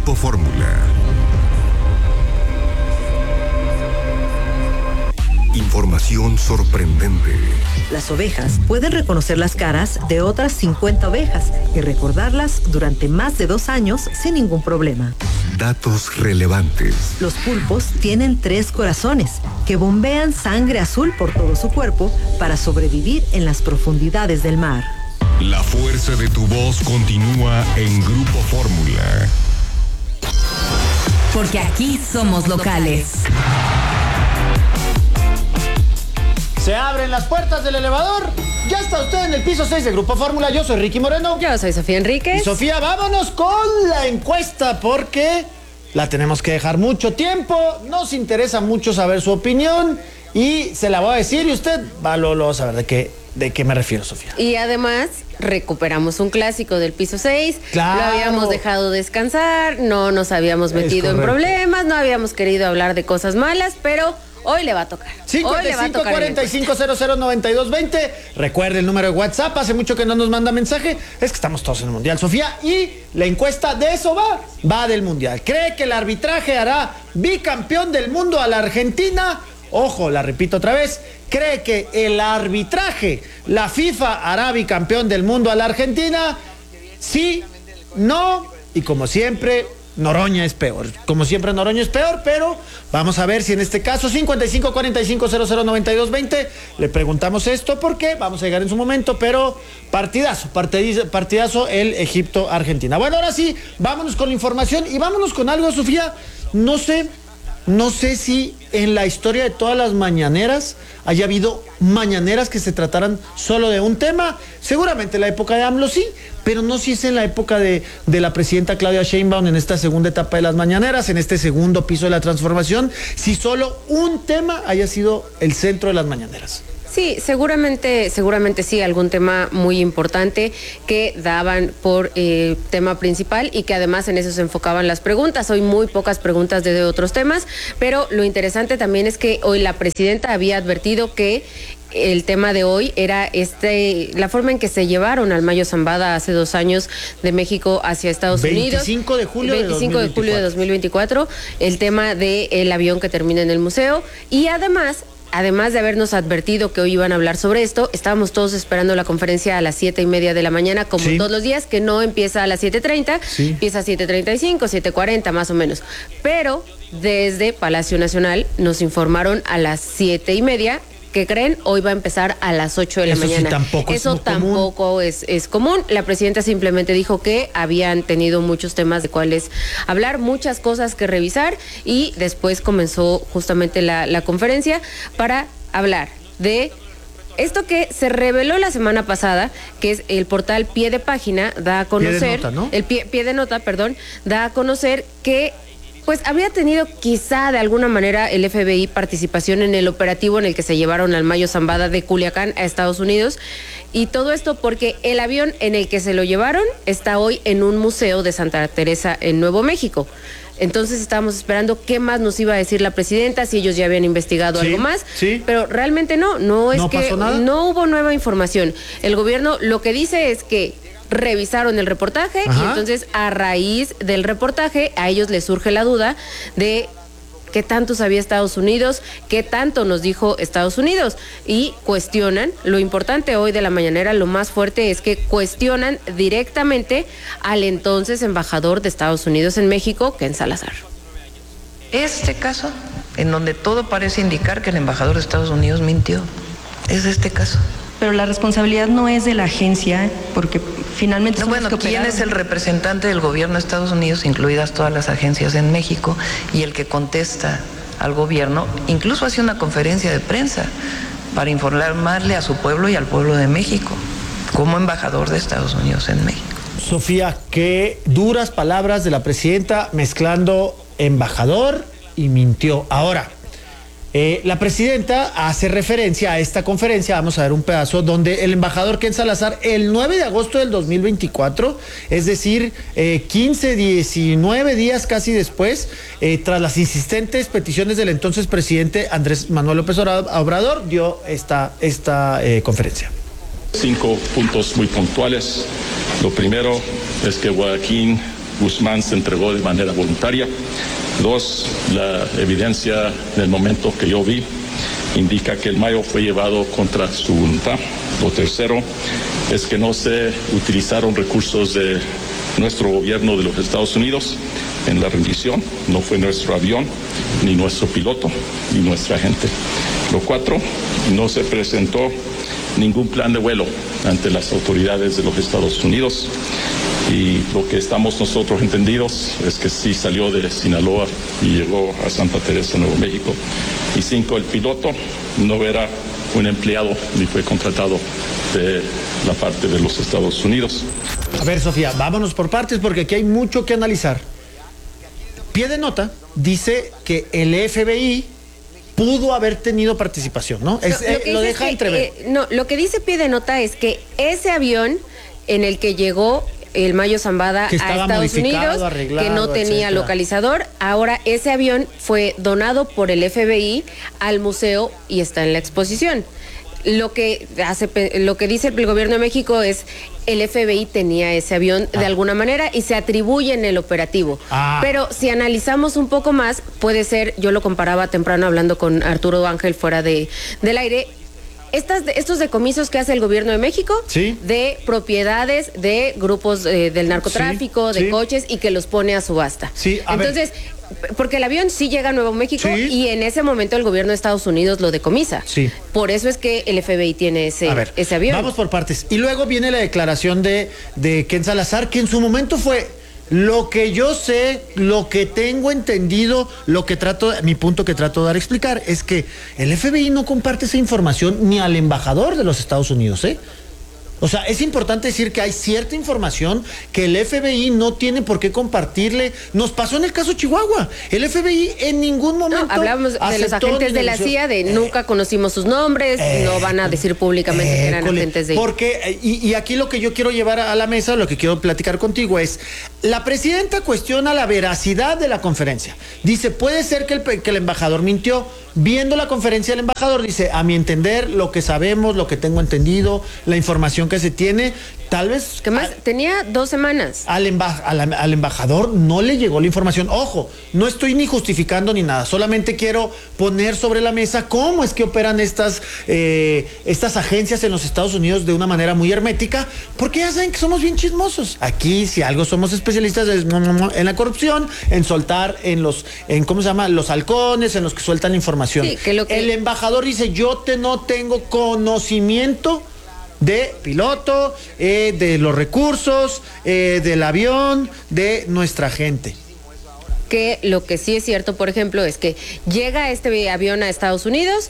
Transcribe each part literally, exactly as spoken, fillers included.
Grupo Fórmula. Información sorprendente. Las ovejas pueden reconocer las caras de otras cincuenta ovejas y recordarlas durante más de dos años sin ningún problema. Datos relevantes. Los pulpos tienen tres corazones que bombean sangre azul por todo su cuerpo para sobrevivir en las profundidades del mar. La fuerza de tu voz continúa en Grupo Fórmula. Porque aquí somos locales. Se abren las puertas del elevador. Ya está usted en el piso seis de Grupo Fórmula. Yo soy Ricky Moreno. Yo soy Sofía Enríquez. Y Sofía, vámonos con la encuesta porque la tenemos que dejar mucho tiempo. Nos interesa mucho saber su opinión y se la voy a decir y usted va luego a saber de qué, de qué me refiero, Sofía. Y además recuperamos un clásico del piso seis. Claro. Lo habíamos dejado descansar, no nos habíamos metido en problemas, no habíamos querido hablar de cosas malas, pero hoy le va a tocar. cincuenta y cinco, cuarenta y cinco, cero cero, noventa y dos, veinte. Recuerde el número de WhatsApp. Hace mucho que no nos manda mensaje. Es que estamos todos en el Mundial, Sofía. Y la encuesta de eso va. Va del Mundial. ¿Cree que el arbitraje hará bicampeón del mundo a la Argentina? Ojo, la repito otra vez. ¿Cree que el arbitraje, la FIFA, hará bicampeón del mundo a la Argentina? Sí, no. Y como siempre, Noroña es peor. Como siempre, Noroña es peor, pero vamos a ver si en este caso, cincuenta y cinco, cuarenta y cinco, cero cero, noventa y dos, veinte, le preguntamos esto porque vamos a llegar en su momento, pero partidazo, partidazo, partidazo el Egipto-Argentina. Bueno, ahora sí, vámonos con la información y vámonos con algo, Sofía. No sé, no sé si en la historia de todas las mañaneras haya habido mañaneras que se trataran solo de un tema. Seguramente en la época de AMLO sí, pero no si es en la época de, de la presidenta Claudia Sheinbaum en esta segunda etapa de las mañaneras, en este segundo piso de la transformación, si solo un tema haya sido el centro de las mañaneras. Sí, seguramente, seguramente sí, algún tema muy importante que daban por eh, tema principal y que además en eso se enfocaban las preguntas. Hoy muy pocas preguntas de otros temas, pero lo interesante también es que hoy la presidenta había advertido que el tema de hoy era este la forma en que se llevaron al Mayo Zambada hace dos años de México hacia Estados Unidos. veinticinco de julio veinticinco de julio de dos mil veinticuatro, el tema del avión que termina en el museo y además... Además de habernos advertido que hoy iban a hablar sobre esto, estábamos todos esperando la conferencia a las siete y media de la mañana, como sí. todos los días, que no empieza a las siete treinta, sí. empieza a siete treinta y cinco, siete cuarenta más o menos. Pero desde Palacio Nacional nos informaron a las siete y media. ¿Qué creen? Hoy va a empezar a las ocho de la Eso mañana. Sí, tampoco Eso es tampoco común. Es, es común. La presidenta simplemente dijo que habían tenido muchos temas de cuales hablar, muchas cosas que revisar y después comenzó justamente la, la conferencia para hablar de esto que se reveló la semana pasada, que es el portal Pie de Página, da a conocer, Pie de Nota, ¿no? el pie, pie de Nota, perdón, da a conocer que pues habría tenido quizá de alguna manera el F B I participación en el operativo en el que se llevaron al Mayo Zambada de Culiacán a Estados Unidos. Y todo esto porque el avión en el que se lo llevaron está hoy en un museo de Santa Teresa en Nuevo México. Entonces estábamos esperando qué más nos iba a decir la presidenta, si ellos ya habían investigado sí, algo más, sí. pero realmente no, no es ¿No que pasó nada? No hubo nueva información. El gobierno lo que dice es que revisaron el reportaje. Ajá. Y entonces a raíz del reportaje a ellos les surge la duda de qué tanto sabía Estados Unidos, qué tanto nos dijo Estados Unidos y cuestionan, lo importante hoy de la mañanera, lo más fuerte es que cuestionan directamente al entonces embajador de Estados Unidos en México, Ken Salazar. Este caso, en donde todo parece indicar que el embajador de Estados Unidos mintió, es este caso. Pero la responsabilidad no es de la agencia, porque finalmente... No, bueno, ¿quién es el representante del gobierno de Estados Unidos, incluidas todas las agencias en México, y el que contesta al gobierno, incluso hace una conferencia de prensa para informarle a su pueblo y al pueblo de México, como embajador de Estados Unidos en México? Sofía, qué duras palabras de la presidenta mezclando embajador y mintió. Ahora... Eh, la presidenta hace referencia a esta conferencia, vamos a ver un pedazo, donde el embajador Ken Salazar, el nueve de agosto del dos mil veinticuatro, es decir, eh, quince, diecinueve días casi después, eh, tras las insistentes peticiones del entonces presidente Andrés Manuel López Obrador, dio esta, esta eh, conferencia. Cinco puntos muy puntuales. Lo primero es que Joaquín Guzmán se entregó de manera voluntaria. Dos, la evidencia en el momento que yo vi indica que el Mayo fue llevado contra su voluntad. Lo tercero es que no se utilizaron recursos de nuestro gobierno de los Estados Unidos en la rendición. No fue nuestro avión, ni nuestro piloto, ni nuestra gente. Lo cuatro, no se presentó ningún plan de vuelo ante las autoridades de los Estados Unidos. Y lo que estamos nosotros entendidos es que sí salió de Sinaloa y llegó a Santa Teresa, Nuevo México. Y cinco, el piloto no era un empleado ni fue contratado de la parte de los Estados Unidos. A ver, Sofía, vámonos por partes porque aquí hay mucho que analizar. Pie de nota dice que el F B I pudo haber tenido participación, ¿no? Es, No, eh, lo que lo dice deja es que, entrever. eh, no, lo que dice pie de nota es que ese avión en el que llegó el Mayo Zambada Que a estaba Estados modificado, Unidos, arreglado, que no tenía etcétera. localizador, ahora ese avión fue donado por el F B I al museo y está en la exposición. Lo que hace, lo que dice el gobierno de México es el F B I tenía ese avión Ah. de alguna manera y se atribuye en el operativo. Ah. Pero si analizamos un poco más, puede ser, yo lo comparaba temprano hablando con Arturo Ángel fuera de, del aire. Estas, estos decomisos que hace el gobierno de México Sí. de propiedades de grupos eh, del narcotráfico, Sí, de sí. coches y que los pone a subasta. Sí, a ver. Entonces, porque el avión sí llega a Nuevo México Sí. y en ese momento el gobierno de Estados Unidos lo decomisa. Sí. Por eso es que el F B I tiene ese, A ver, ese avión. vamos por partes. Y luego viene la declaración de, de Ken Salazar, que en su momento fue lo que yo sé, lo que tengo entendido, lo que trato, mi punto que trato de dar a explicar es que el F B I no comparte esa información ni al embajador de los Estados Unidos, ¿eh? O sea, es importante decir que hay cierta información que el F B I no tiene por qué compartirle. Nos pasó en el caso Chihuahua. El F B I en ningún momento. No, hablábamos de los aceptó agentes ni de la denunció. C I A, de nunca conocimos sus nombres, Eh, no van a decir públicamente que eran École, agentes de... Porque, eh, y, y aquí lo que yo quiero llevar a la mesa, lo que quiero platicar contigo es, la presidenta cuestiona la veracidad de la conferencia. Dice, puede ser que el, pe- que el embajador mintió. Viendo la conferencia del embajador, dice, a mi entender, lo que sabemos, lo que tengo entendido, la información que se tiene, tal vez... ¿Qué más? a- Tenía dos semanas. al, emba- al, al embajador no le llegó la información. Ojo, no estoy ni justificando ni nada, solamente quiero poner sobre la mesa cómo es que operan estas, eh, estas agencias en los Estados Unidos de una manera muy hermética, porque ya saben que somos bien chismosos. Aquí, si algo somos especialistas es en la corrupción, en soltar, en los, en ¿cómo se llama? Los halcones, en los que sueltan información. Sí, que lo que- El embajador dice, yo te, no tengo conocimiento de piloto, eh, de los recursos, eh, del avión, de nuestra gente. Que lo que sí es cierto, por ejemplo, es que llega este avión a Estados Unidos,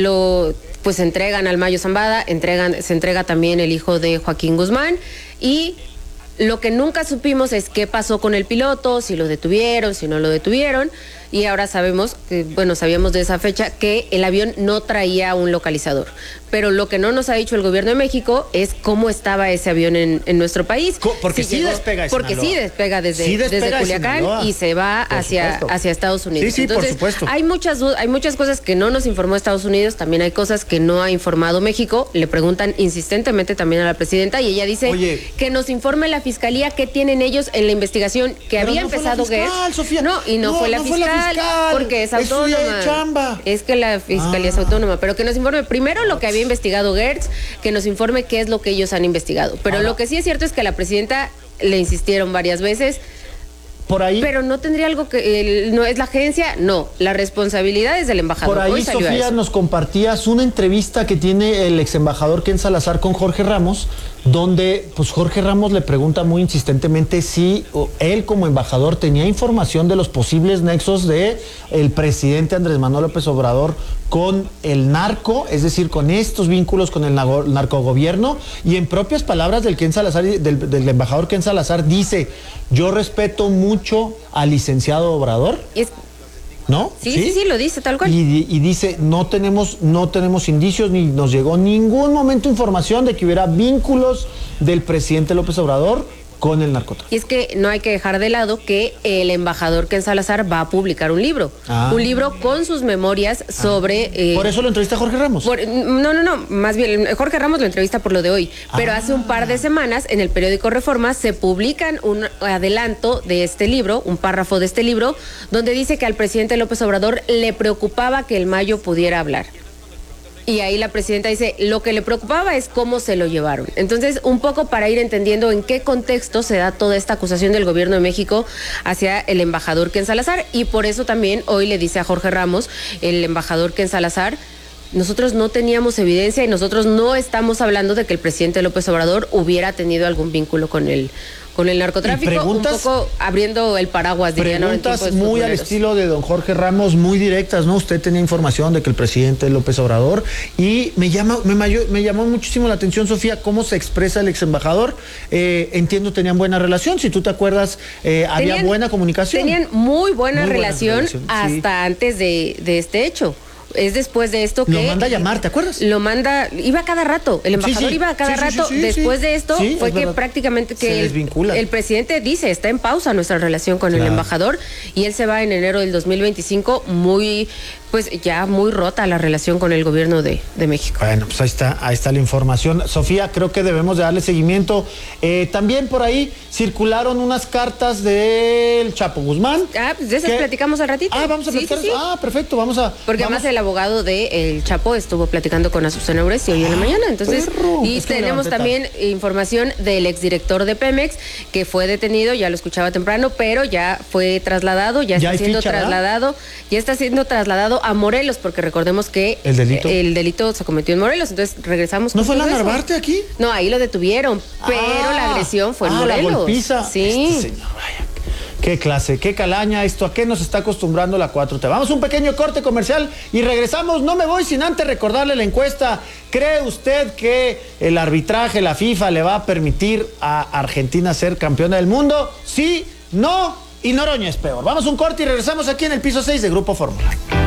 lo pues entregan al Mayo Zambada, entregan, se entrega también el hijo de Joaquín Guzmán y lo que nunca supimos es qué pasó con el piloto, si lo detuvieron, si no lo detuvieron. Y ahora sabemos, que, bueno, sabíamos de esa fecha que el avión no traía un localizador. Pero lo que no nos ha dicho el gobierno de México es cómo estaba ese avión en, en nuestro país. Co- porque sí llegó- despega de Porque Sinaloa. sí despega desde, Sí despega desde de Culiacán Sinaloa. y se va Por hacia, supuesto. hacia Estados Unidos. Sí, sí, por Entonces, supuesto. hay muchas, du- hay muchas cosas que no nos informó Estados Unidos, también hay cosas que no ha informado México. Le preguntan insistentemente también a la presidenta y ella dice Oye. que nos informe la fiscalía qué tienen ellos en la investigación que Pero había no fue la empezado fiscal, Gertz. Sofía. No, y no, No, fue, la no fue la fiscal, fiscal. porque es Es su día de autónoma. chamba. Es que la fiscalía es Ah. autónoma, pero que nos informe primero lo que había investigado Gertz, que nos informe qué es lo que ellos han investigado. Pero Ahora. lo que sí es cierto es que a la presidenta le insistieron varias veces. Por ahí, Pero no tendría algo que... el- no es la agencia, no. La responsabilidad es del embajador. por ahí Hoy salió a Sofía, eso. nos compartías una entrevista que tiene el ex embajador Ken Salazar con Jorge Ramos, donde pues Jorge Ramos le pregunta muy insistentemente si o, él como embajador tenía información de los posibles nexos de el presidente Andrés Manuel López Obrador con el narco, es decir, con estos vínculos con el nago- narcogobierno, y en propias palabras del Ken Salazar, del, del embajador Ken Salazar, dice, yo respeto mucho al licenciado Obrador, Y es- ¿no? sí, sí, sí, lo dice tal cual. Y, y dice, no tenemos, no tenemos indicios, ni nos llegó ningún momento información de que hubiera vínculos del presidente López Obrador con el narcotráfico. Y es que no hay que dejar de lado que el embajador Ken Salazar va a publicar un libro. Ah. Un libro con sus memorias sobre... Ah. Eh, ¿Por eso lo entrevista Jorge Ramos? Por, no, no, no, más bien, Jorge Ramos lo entrevista por lo de hoy, pero ah. hace un par de semanas en el periódico Reforma se publican un adelanto de este libro, un párrafo de este libro, donde dice que al presidente López Obrador le preocupaba que el Mayo pudiera hablar. Y ahí la presidenta dice, lo que le preocupaba es cómo se lo llevaron. Entonces, un poco para ir entendiendo en qué contexto se da toda esta acusación del gobierno de México hacia el embajador Ken Salazar. Y por eso también hoy le dice a Jorge Ramos, el embajador Ken Salazar, nosotros no teníamos evidencia y nosotros no estamos hablando de que el presidente López Obrador hubiera tenido algún vínculo con el con el narcotráfico, un poco abriendo el paraguas, dirían ahora en tiempos Preguntas muy al futboleros. estilo de don Jorge Ramos, muy directas, ¿no? Usted tenía información de que el presidente López Obrador, y me llama, me, mayo, me llamó muchísimo la atención, Sofía, cómo se expresa el ex embajador. Eh, entiendo, tenían buena relación, si tú te acuerdas, eh, había Tenían- buena comunicación. Tenían muy buena Muy buena relación, relación, sí. hasta antes de, de este hecho. Es después de esto que... Lo manda a llamar, ¿te acuerdas? Lo manda, iba cada rato, el embajador Sí, sí. iba a cada Sí, sí, sí, rato. sí, Después sí. de esto Sí, fue es que verdad. prácticamente que Se el, desvinculan. el presidente dice, está en pausa nuestra relación con el Claro. embajador, y él se va en enero del dos mil veinticinco muy, pues ya muy rota la relación con el gobierno de, de México. Bueno, pues ahí está, ahí está la información. Sofía, creo que debemos de darle seguimiento. Eh, también por ahí circularon unas cartas del Chapo Guzmán. Ah, pues de esas que- platicamos al ratito. Ah, vamos a Sí, platicar. sí, sí. Ah, perfecto, vamos a... Porque vamos. además el abogado de El Chapo estuvo platicando con Azucena Uresti hoy en la mañana. Entonces, perro. y Es que me tenemos levanté también información del exdirector de Pemex, que fue detenido, ya lo escuchaba temprano, pero ya fue trasladado, ya, Ya está hay siendo ficha, ¿verdad? trasladado, ya está siendo trasladado a Morelos, porque recordemos que ¿El delito? el delito se cometió en Morelos. Entonces regresamos ¿No con fue la todo eso. Narvarte aquí? No, ahí lo detuvieron, pero Ah, la agresión fue en ah, Morelos. la golpiza. Sí. Este señor, vaya. Qué clase, qué calaña esto, ¿a qué nos está acostumbrando la cuatro T? Vamos a un pequeño corte comercial y regresamos. No me voy sin antes recordarle la encuesta. ¿Cree usted que el arbitraje, la FIFA, le va a permitir a Argentina ser campeona del mundo? Sí, no, y Noroña es peor. Vamos a un corte y regresamos aquí en el piso seis de Grupo Fórmula.